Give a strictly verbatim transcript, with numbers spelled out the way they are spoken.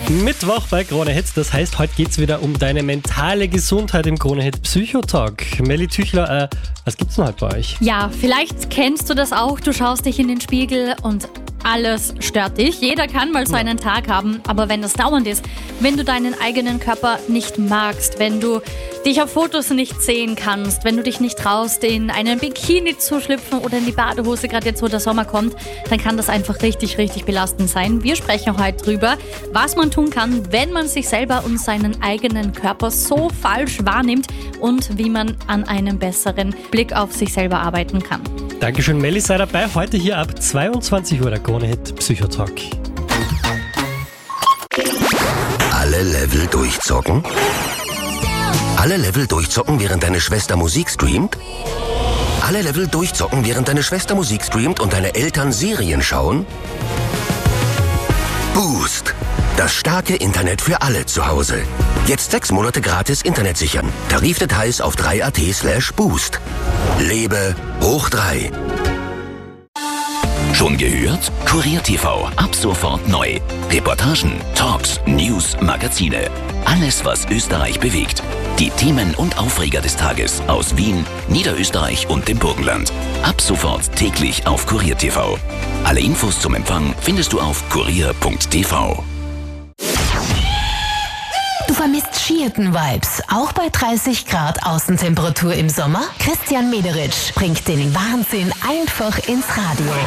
Mittwoch bei Krone Hit, das heißt, heute geht's wieder um deine mentale Gesundheit im Krone Hit Psychotalk. Melli Tüchler, äh, was gibt's denn heute bei euch? Ja, vielleicht kennst du das auch, du schaust dich in den Spiegel und alles stört dich. Jeder kann mal so einen Tag haben, aber wenn das dauernd ist, wenn du deinen eigenen Körper nicht magst, wenn du dich auf Fotos nicht sehen kannst, wenn du dich nicht traust, in einen Bikini zu schlüpfen oder in die Badehose, gerade jetzt, wo der Sommer kommt, dann kann das einfach richtig, richtig belastend sein. Wir sprechen heute drüber, was man tun kann, wenn man sich selber und seinen eigenen Körper so falsch wahrnimmt und wie man an einem besseren Blick auf sich selber arbeiten kann. Dankeschön, Melli, sei dabei. Heute hier ab zweiundzwanzig Uhr der Krone Hit Psychotalk. Alle Level durchzocken? Alle Level durchzocken, während deine Schwester Musik streamt? Alle Level durchzocken, während deine Schwester Musik streamt und deine Eltern Serien schauen? Boost. Das starke Internet für alle zu Hause. Jetzt sechs Monate gratis Internet sichern. Tarifdetails auf drei punkt at slash boost. Lebe hoch drei. Schon gehört? Kurier T V, ab sofort neu. Reportagen, Talks, News, Magazine. Alles, was Österreich bewegt. Die Themen und Aufreger des Tages aus Wien, Niederösterreich und dem Burgenland. Ab sofort täglich auf Kurier T V. Alle Infos zum Empfang findest du auf kurier punkt t v. Du vermisst Skihütten-Vibes, auch bei dreißig Grad Außentemperatur im Sommer? Christian Mederitsch bringt den Wahnsinn einfach ins Radio.